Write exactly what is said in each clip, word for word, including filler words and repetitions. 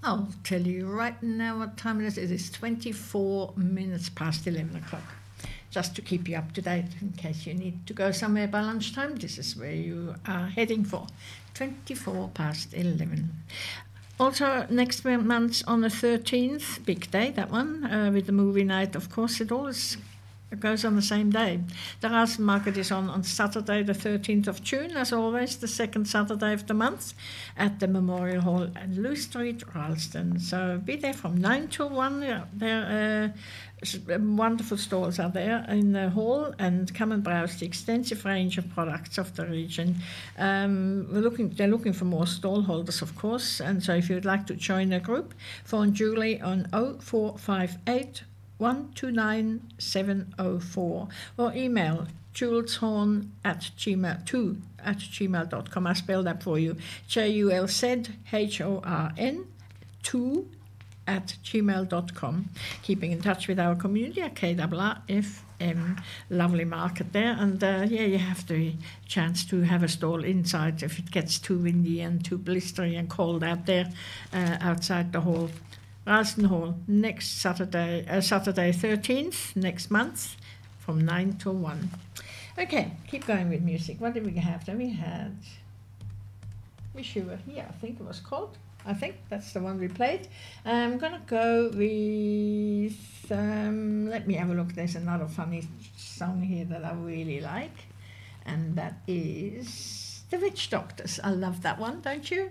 I'll tell you right now what time it is. It is twenty-four minutes past eleven o'clock. Just to keep you up to date in case you need to go somewhere by lunchtime. This is where you are heading for. twenty-four past eleven. Also, next month on the thirteenth, big day, that one, uh, with the movie night, of course, it always goes on the same day. The Ralston Market is on on Saturday, the thirteenth of June, as always, the second Saturday of the month, at the Memorial Hall at Lewis Street, Ralston. So be there from nine till one. Yeah, there uh, wonderful stalls are there in the hall, and come and browse the extensive range of products of the region. Um, we're looking, they're looking for more stall holders, of course, and so if you'd like to join a group, phone Julie on oh four five eight, one two nine, seven oh four or email juleshorn at gmail two at gmail dot com. I spelled that for you. J U L Z H O R N two at gmail dot com. Keeping in touch with our community at K R R F M. Lovely market there, and uh, yeah, you have the chance to have a stall inside if it gets too windy and too blistery and cold out there uh, outside the hall. Ralston Hall, next Saturday, uh, Saturday thirteenth, next month, from nine till one. Okay, keep going with music. What did we have? Then we had Wish You Were Here, I think it was called. I think that's the one we played. I'm going to go with, um, let me have a look. There's another funny song here that I really like, and that is The Witch Doctors. I love that one, don't you?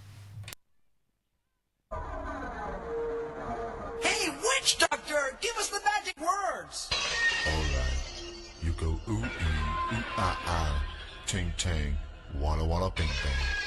Hey, Witch Doctor, give us the magic words. All right. You go ooh, ee, ooh, ah, ah, ting, tang, walla, walla, bing, bang.